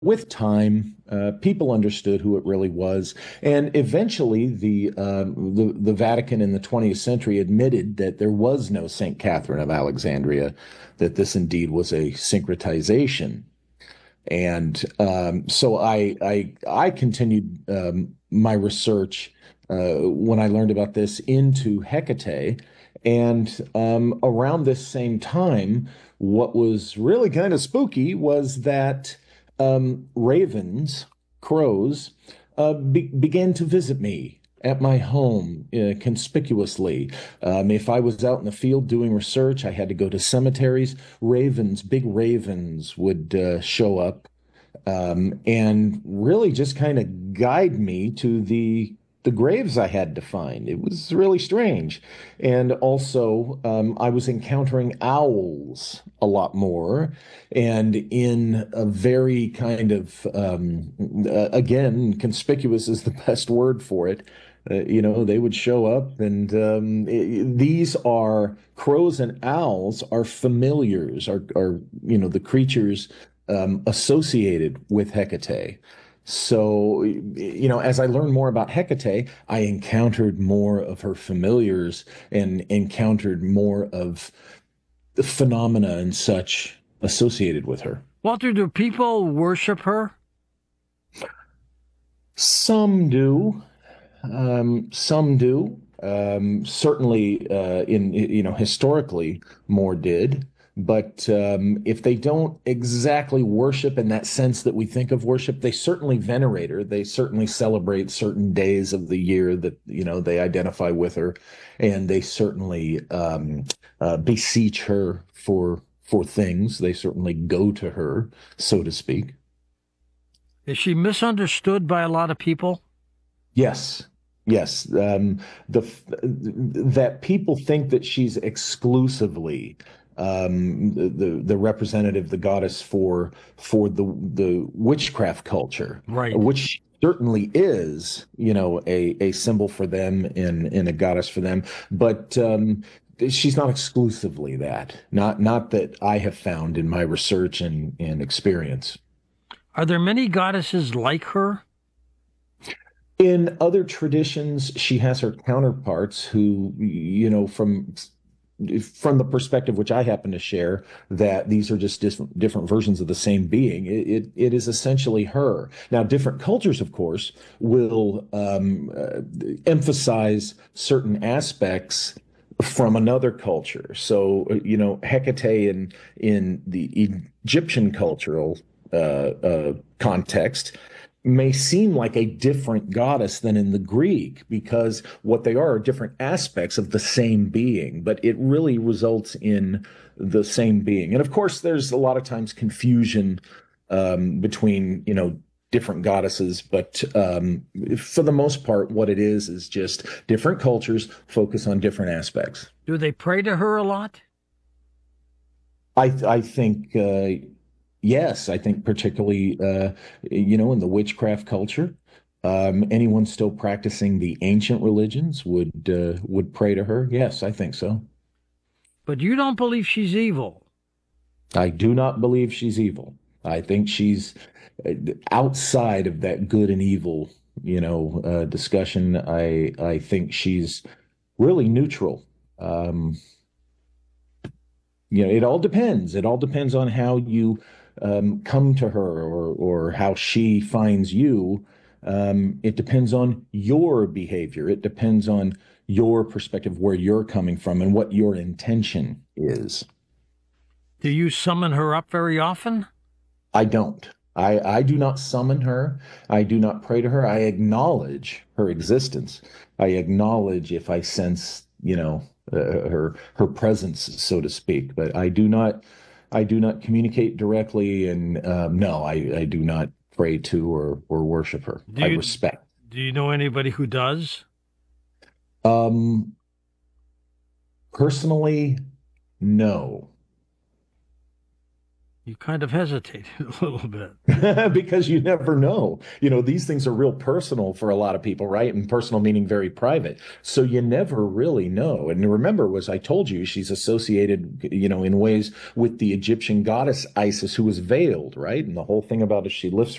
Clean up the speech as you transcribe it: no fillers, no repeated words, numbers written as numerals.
with time, people understood who it really was, and eventually, the Vatican in the 20th century admitted that there was no Saint Catherine of Alexandria, that this indeed was a syncretization. And so I continued my research when I learned about this into Hecate. And around this same time, what was really kind of spooky was that ravens, crows, began to visit me at my home conspicuously. If I was out in the field doing research, I had to go to cemeteries. Ravens, big ravens, would show up and really just kind of guide me to the graves I had to find. It was really strange. And also, I was encountering owls a lot more, and in a very kind of, again, conspicuous is the best word for it. They would show up, and these are crows and owls are familiars, are the creatures associated with Hecate. So, as I learned more about Hecate, I encountered more of her familiars and encountered more of the phenomena and such associated with her. Walter, do people worship her? Some do, some do. Certainly, historically, more did. But if they don't exactly worship in that sense that we think of worship, they certainly venerate her. They certainly celebrate certain days of the year that, they identify with her, and they certainly beseech her for things. They certainly go to her, so to speak. Is she misunderstood by a lot of people? Yes, yes. That people think that she's exclusively the representative, the goddess for the witchcraft culture, Right. which certainly is, a symbol for them and a goddess for them. But she's not exclusively that. Not that I have found in my research and experience. Are there many goddesses like her? In other traditions, she has her counterparts who, from the perspective which I happen to share, that these are just different versions of the same being. It is essentially her. Now, different cultures, of course, will emphasize certain aspects from another culture. So, Hecate in the Egyptian cultural context may seem like a different goddess than in the Greek because what they are different aspects of the same being, but it really results in the same being. And of course, there's a lot of times confusion between, different goddesses, but for the most part, what it is just different cultures focus on different aspects. Do they pray to her a lot? I think yes, I think particularly in the witchcraft culture, anyone still practicing the ancient religions would pray to her. Yes, I think so. But you don't believe she's evil. I do not believe she's evil. I think she's uh, outside of that good and evil, discussion. I think she's really neutral. Um, it all depends. It all depends on how you come to her or how she finds you. It depends on your behavior. It depends on your perspective, where you're coming from, and what your intention is. Do you summon her up very often? I don't. I do not summon her. I do not pray to her. I acknowledge her existence. I acknowledge if I sense, her presence, so to speak. But I do not communicate directly, and no, I do not pray to or worship her. Do I you respect. do you know anybody who does? Um, Personally, no. You kind of hesitated a little bit. because you never know. These things are real personal for a lot of people, right? And personal meaning very private. So you never really know. And remember, as I told you, she's associated, in ways with the Egyptian goddess Isis, who was veiled, right? And the whole thing about if she lifts